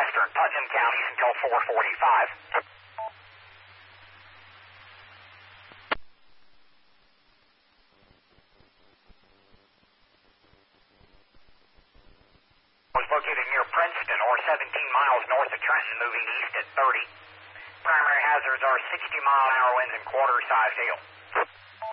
western Putnam counties until 4:45. Was located near Princeton or 17 miles north of Trenton, moving east at 30. Primary hazards are 60-mile-an-hour winds and quarter-sized hail.